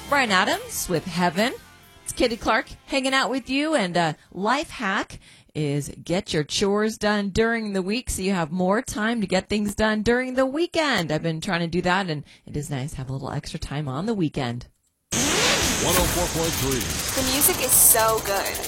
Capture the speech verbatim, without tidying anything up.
Brian Adams with Heaven. It's Kitty Clark hanging out with you, and uh, life hack is get your chores done during the week so you have more time to get things done during the weekend. I've been trying to do that, and it is nice to have a little extra time on the weekend. one oh four point three. The music is so good.